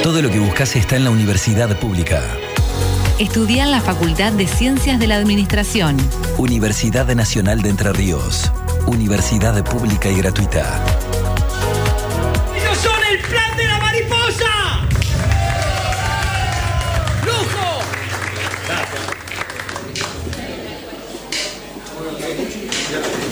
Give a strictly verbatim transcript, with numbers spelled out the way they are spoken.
Todo lo que buscas está en la Universidad Pública. Estudia en la Facultad de Ciencias de la Administración. Universidad Nacional de Entre Ríos. Universidad pública y gratuita. ¡Ellos son el plan de la mariposa!